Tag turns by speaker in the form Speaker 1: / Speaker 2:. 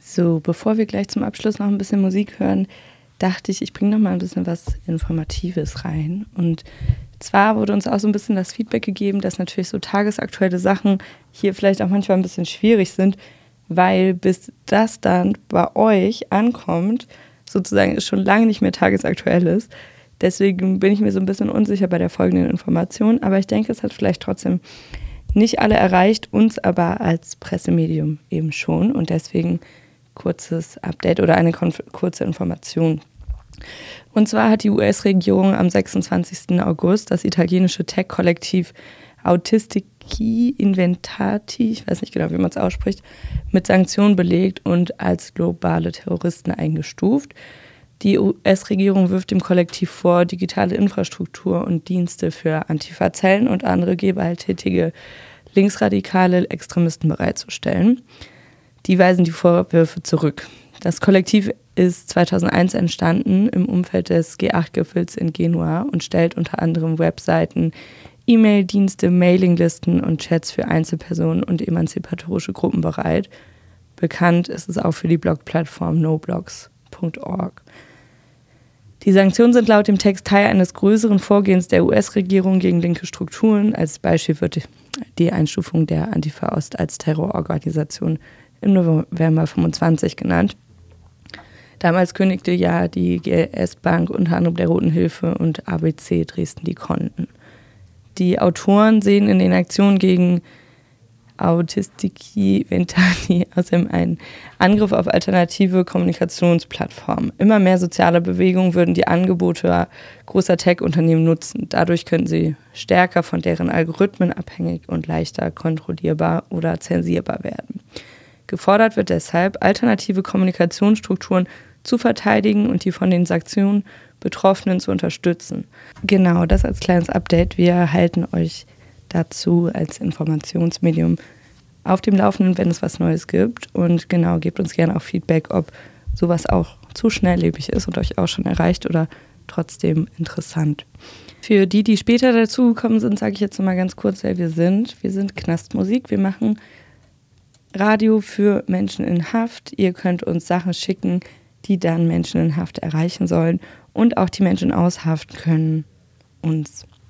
Speaker 1: So, bevor wir gleich zum Abschluss noch ein bisschen Musik hören, dachte ich bringe noch mal ein bisschen was Informatives rein. Und zwar wurde uns auch so ein bisschen das Feedback gegeben, dass natürlich so tagesaktuelle Sachen hier vielleicht auch manchmal ein bisschen schwierig sind, weil bis das dann bei euch ankommt, sozusagen es schon lange nicht mehr tagesaktuell ist. Deswegen bin ich mir so ein bisschen unsicher bei der folgenden Information, aber ich denke, es hat vielleicht trotzdem nicht alle erreicht, uns aber als Pressemedium eben schon und deswegen kurzes Update oder eine kurze Information. Und zwar hat die US-Regierung am 26. August das italienische Tech-Kollektiv Autistici Inventati, ich weiß nicht genau, wie man es ausspricht, mit Sanktionen belegt und als globale Terroristen eingestuft. Die US-Regierung wirft dem Kollektiv vor, digitale Infrastruktur und Dienste für Antifa-Zellen und andere gewalttätige linksradikale Extremisten bereitzustellen. Die weisen die Vorwürfe zurück. Das Kollektiv ist 2001 entstanden im Umfeld des G8-Gipfels in Genua und stellt unter anderem Webseiten, E-Mail-Dienste, Mailinglisten und Chats für Einzelpersonen und emanzipatorische Gruppen bereit. Bekannt ist es auch für die Blogplattform noblogs.org. Die Sanktionen sind laut dem Text Teil eines größeren Vorgehens der US-Regierung gegen linke Strukturen. Als Beispiel wird die Einstufung der Antifa Ost als Terrororganisation im November 25 genannt. Damals kündigte ja die GLS-Bank unter anderem der Roten Hilfe und ABC Dresden die Konten. Die Autoren sehen in den Aktionen gegen Autistici Inventati außerdem einen Angriff auf alternative Kommunikationsplattformen. Immer mehr soziale Bewegungen würden die Angebote großer Tech-Unternehmen nutzen. Dadurch könnten sie stärker von deren Algorithmen abhängig und leichter kontrollierbar oder zensierbar werden. Gefordert wird deshalb, alternative Kommunikationsstrukturen zu verteidigen und die von den Sanktionen Betroffenen zu unterstützen. Genau, das als kleines Update. Wir halten euch dazu als Informationsmedium auf dem Laufenden, wenn es was Neues gibt. Und genau, gebt uns gerne auch Feedback, ob sowas auch zu schnelllebig ist und euch auch schon erreicht oder trotzdem interessant. Für die, die später dazugekommen sind, sage ich jetzt noch mal ganz kurz, wer wir sind. Wir sind Knastmusik. Wir machen Radio für Menschen in Haft. Ihr könnt uns Sachen schicken, die dann Menschen in Haft erreichen sollen. Und auch die Menschen aus Haft können uns